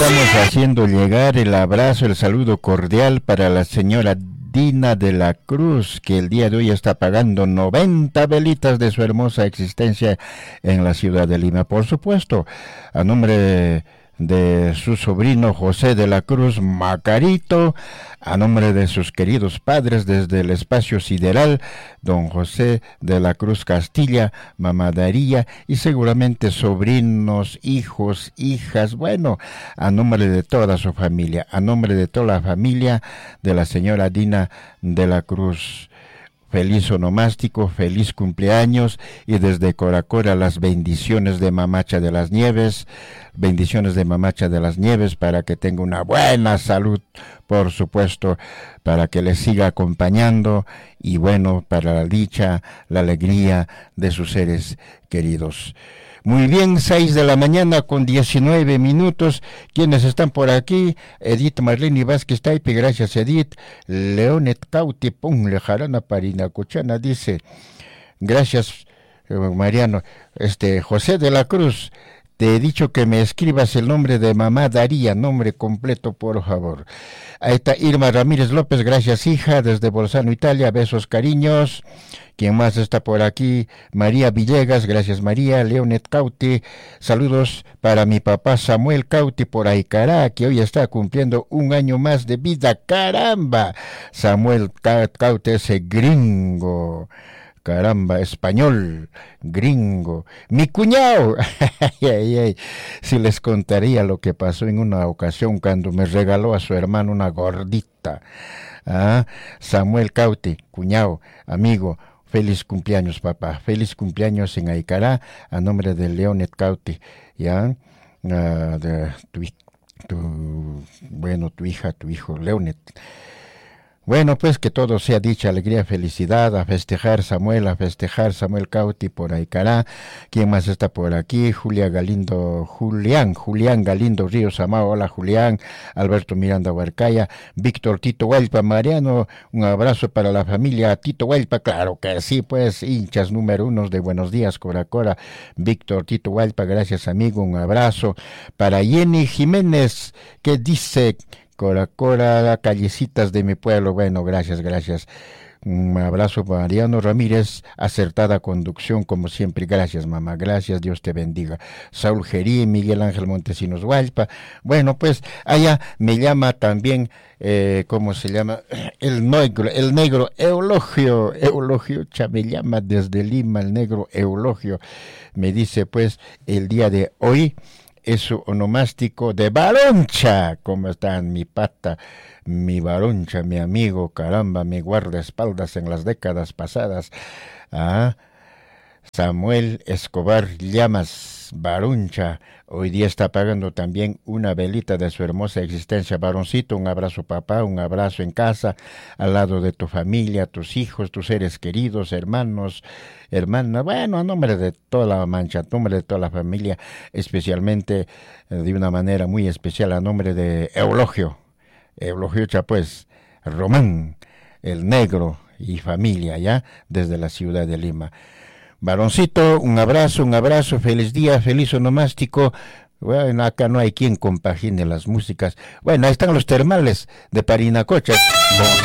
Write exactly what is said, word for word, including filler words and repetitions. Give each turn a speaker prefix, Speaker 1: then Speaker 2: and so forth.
Speaker 1: estamos haciendo llegar el abrazo, el saludo cordial para la señora Dina de la Cruz, que el día de hoy está pagando noventa velitas de su hermosa existencia en la ciudad de Lima. Por supuesto, a nombre de, de su sobrino José de la Cruz Macarito, a nombre de sus queridos padres desde el espacio sideral, don José de la Cruz Castilla, mamá Daría, y seguramente sobrinos, hijos, hijas, bueno, a nombre de toda su familia, a nombre de toda la familia de la señora Dina de la Cruz. Feliz onomástico, feliz cumpleaños, y desde Coracora las bendiciones de Mamacha de las Nieves, bendiciones de Mamacha de las Nieves para que tenga una buena salud, por supuesto, para que le siga acompañando y bueno, para la dicha, la alegría de sus seres queridos. Muy bien, seis de la mañana con diecinueve minutos. Quienes están por aquí: Edith Marlene Vázquez Taipe, gracias Edith. Leonet Cauti Pum Lejarana Parinacochana dice, gracias Mariano. Este José de la Cruz, te he dicho que me escribas el nombre de mamá Daría, nombre completo, por favor. Ahí está Irma Ramírez López, gracias hija, desde Bolzano, Italia, besos, cariños. ¿Quién más está por aquí? María Villegas, gracias María. Leonet Cauti, saludos para mi papá Samuel Cauti por Aicará, que hoy está cumpliendo un año más de vida. ¡Caramba! Samuel Cauti, ese gringo. Caramba, español, gringo, mi cuñado. ay, ay, ay. Si les contaría lo que pasó en una ocasión cuando me regaló a su hermano una gordita. Ah, Samuel Cauti, cuñado, amigo, feliz cumpleaños, papá, feliz cumpleaños en Aicará, a nombre de Leonet Cauti, ya, ah, de tu, tu, bueno, tu hija, tu hijo, Leonet. Bueno, pues que todo sea dicha, alegría, felicidad, a festejar Samuel, a festejar Samuel Cauti por Aicará. ¿Quién más está por aquí? Julia Galindo, Julián, Julián Galindo Ríos Amado, hola Julián. Alberto Miranda Huarcaya, Víctor Tito Huelpa, Mariano, un abrazo para la familia Tito Huelpa, claro que sí, pues, hinchas número uno de Buenos Días, Coracora. Víctor Tito Huelpa, gracias amigo, un abrazo. Para Jenny Jiménez, que dice... Coracora, callecitas de mi pueblo, bueno, gracias, gracias. Un abrazo para Mariano Ramírez, acertada conducción como siempre, gracias mamá, gracias, Dios te bendiga. Saúl Gerí, Miguel Ángel Montesinos Hualpa, bueno pues allá me llama también, eh, ¿cómo se llama? El negro, el negro Eulogio, Eulogio, cha, me llama desde Lima el negro Eulogio, me dice pues el día de hoy, es su onomástico de Baroncha. ¿Cómo están mi pata, mi Baroncha, mi amigo? Caramba, mi guardaespaldas en las décadas pasadas. Ah, Samuel Escobar Llamas, Baroncha. Hoy día está pagando también una velita de su hermosa existencia. Baroncito, un abrazo papá, un abrazo en casa, al lado de tu familia, tus hijos, tus seres queridos, hermanos, hermanas, bueno, a nombre de toda la Mancha, a nombre de toda la familia, especialmente eh, de una manera muy especial a nombre de Eulogio, Eulogio Chapués, Román, el negro y familia, ya, desde la ciudad de Lima. Varoncito, un abrazo, un abrazo, feliz día, feliz onomástico. Bueno, acá no hay quien compagine las músicas. Bueno, ahí están los termales de Parinacocha.